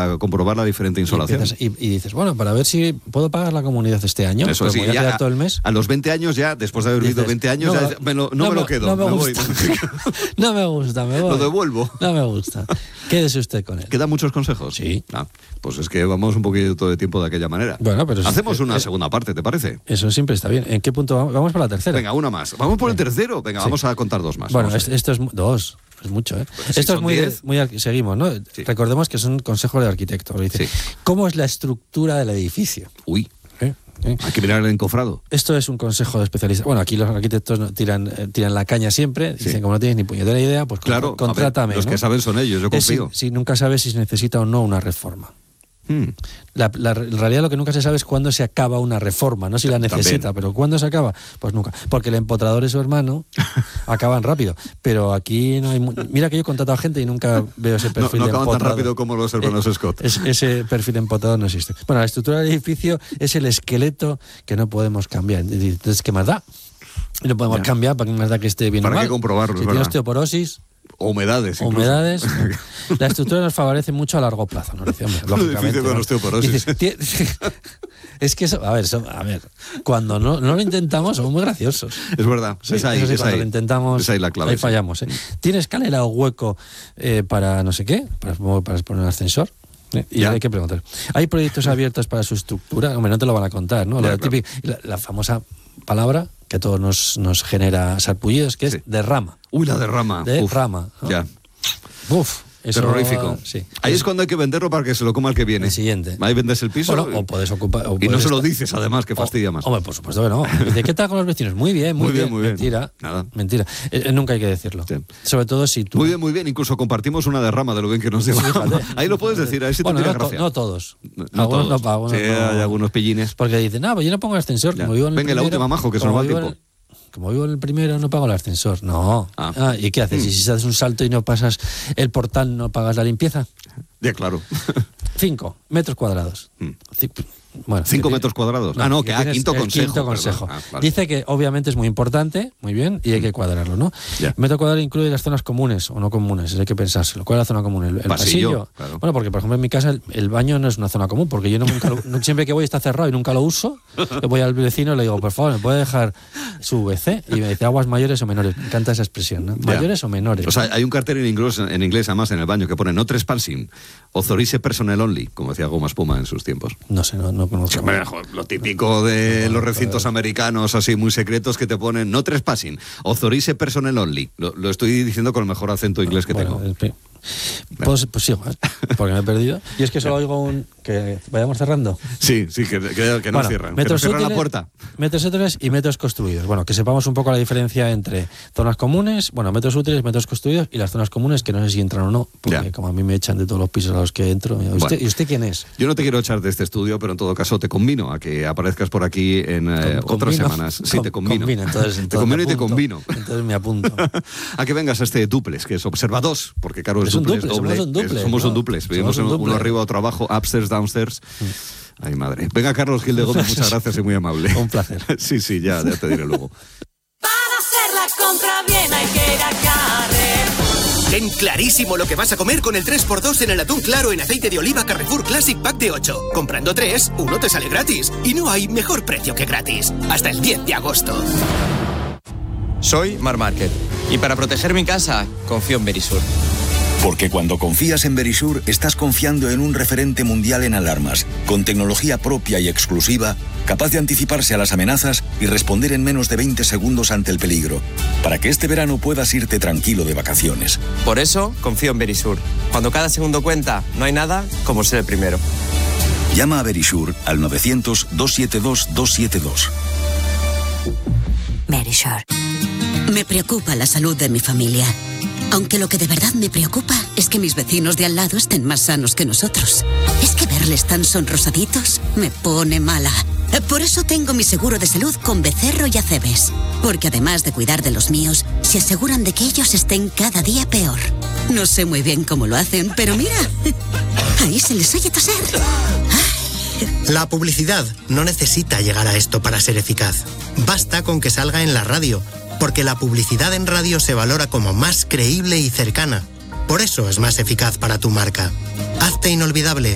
para comprobar la diferente insolación. Y dices, bueno, para ver si puedo pagar la comunidad este año. Eso sí, voy a quedar todo el mes. A los 20 años ya, después de haber vivido 20 años, no me lo quedo. No me gusta. No me gusta, me voy. Lo devuelvo. No me gusta. Quédese usted con él. ¿Quedan muchos consejos? Sí. Pues es que vamos un poquito de tiempo de aquella manera. Bueno, pero hacemos una segunda parte, ¿te parece? Eso siempre está bien. ¿En qué punto vamos? Vamos para la tercera. Venga, una más. Vamos por el tercero. Venga, vamos a contar dos más. Bueno, esto es dos. Es mucho, ¿eh? Pues esto es muy seguimos, ¿no? Sí. Recordemos que son consejos de arquitecto. Dice, ¿cómo es la estructura del edificio? Uy. Hay que mirar el encofrado. Esto es un consejo de especialista. Bueno, aquí los arquitectos tiran la caña siempre. Dicen, como no tienes ni puñetera idea, pues claro, contrátame. Los que saben son ellos, yo confío. Si nunca sabes si se necesita o no una reforma. La realidad lo que nunca se sabe es cuándo se acaba una reforma, no si la necesita, pero ¿cuándo se acaba? Pues nunca, porque el empotrador y su hermano acaban rápido, pero aquí no hay mira que yo he contratado a gente y nunca veo ese perfil no de acaban empotrador. tan rápido como los hermanos Scott. Ese perfil de empotrador no existe. Bueno, la estructura del edificio es el esqueleto que no podemos cambiar. Entonces, ¿qué más da? Y lo podemos cambiar para que más da que esté bien. Para que comprobarlo. Si tiene osteoporosis, humedades. La estructura nos favorece mucho a largo plazo, ¿no? Dice, hombre, lógicamente, con osteoporosis. Es que eso, a ver, cuando no lo intentamos somos muy graciosos. Es verdad, sí, cuando lo intentamos, esa es la clave, ahí fallamos. ¿Tiene escalera o hueco para no sé qué? Para poner un ascensor. Y hay que preguntar. ¿Hay proyectos abiertos para su estructura? Hombre, no te lo van a contar, ¿no? La famosa palabra que a todos nos genera sarpullidos, que es derrama. Uy, la derrama. Derrama. ¿No? Ya. Uf. Eso, terrorífico. Sí. Ahí es cuando hay que venderlo para que se lo coma el que viene. El siguiente. Ahí vendes el piso. Bueno, o puedes ocupar. Y no se lo dices, además, que fastidia más. Hombre, por supuesto que no. Dice, ¿qué tal con los vecinos? Muy bien, muy bien. Mentira. Nada. Mentira. Nunca hay que decirlo. Sí. Sobre todo si tú. Muy bien. Incluso compartimos una derrama de lo bien que nos lleva. Ahí lo puedes decir. Ahí sí te tiene gracia. No todos. Algunos no pagan. Sí, hay algunos pillines. Porque dicen, pues yo no pongo el ascensor. Como vivo en el Venga, la última, majo, que se nos va el tiempo. Como vivo en el primero, no pago el ascensor. No. ¿Y qué haces? ¿Y si haces un salto y no pasas el portal, no pagas la limpieza? Ya, claro. 5 metros cuadrados. Bueno, 5 metros cuadrados. Quinto consejo. Vale. Dice que obviamente es muy importante, muy bien, y hay que cuadrarlo, ¿no? Ya. Metro cuadrado incluye las zonas comunes o no comunes, hay que pensárselo. ¿Cuál es la zona común? ¿El pasillo? Claro. Bueno, porque por ejemplo en mi casa el baño no es una zona común, porque yo siempre que voy está cerrado y nunca lo uso. Le voy al vecino y le digo, por favor, ¿me puede dejar su WC? Y me dice, ¿aguas mayores o menores? Me encanta esa expresión, ¿no? ¿Mayores o menores? O sea, hay un cartel en inglés, además, en el baño, que pone no trespassing, authorize personnel only, como decía Goma Espuma en sus tiempos. No sé, no conozco. Lo típico de los recintos americanos así muy secretos que te ponen no trespassing, authorize personnel only. Lo estoy diciendo con el mejor acento inglés que tengo. Pues sí, porque me he perdido. Y es que solo oigo que vayamos cerrando. Sí, que no cierran. Metros que no cierran útiles, la puerta. Metros útiles y metros construidos. Bueno, que sepamos un poco la diferencia entre zonas comunes, metros útiles, metros construidos y las zonas comunes, que no sé si entran o no, porque como a mí me echan de todos los pisos a los que entro. ¿Y usted quién es? Yo no te quiero echar de este estudio, pero en todo caso te convino a que aparezcas por aquí en otras semanas. Sí, te convino. Entonces te convino y te convino. Entonces me apunto. A que vengas a este duplex, que es Observa 2, porque claro, es duplex doble. Somos un duplex. Vivimos uno arriba, otro abajo, upstairs, downstairs. Ay, madre. Venga, Carlos Gil de Gómez, muchas gracias y muy amable. Un placer. Sí, ya te diré luego. Para hacer la compra bien hay que ir a Carrefour. Ten clarísimo lo que vas a comer con el 3x2 en el atún claro en aceite de oliva Carrefour Classic Pack de 8. Comprando 3, uno te sale gratis. Y no hay mejor precio que gratis. Hasta el 10 de agosto. Soy Mar Márquez. Y para proteger mi casa, confío en Verisur. Porque cuando confías en Verisur, estás confiando en un referente mundial en alarmas, con tecnología propia y exclusiva, capaz de anticiparse a las amenazas y responder en menos de 20 segundos ante el peligro, para que este verano puedas irte tranquilo de vacaciones. Por eso, confío en Verisur. Cuando cada segundo cuenta, no hay nada como ser el primero. Llama a Verisur al 900-272-272. Verisur. Me preocupa la salud de mi familia. Aunque lo que de verdad me preocupa es que mis vecinos de al lado estén más sanos que nosotros. Es que verles tan sonrosaditos me pone mala. Por eso tengo mi seguro de salud con Becerro y Acebes. Porque además de cuidar de los míos, se aseguran de que ellos estén cada día peor. No sé muy bien cómo lo hacen, pero mira, ahí se les oye toser. La publicidad no necesita llegar a esto para ser eficaz. Basta con que salga en la radio, porque la publicidad en radio se valora como más creíble y cercana. Por eso es más eficaz para tu marca. Hazte inolvidable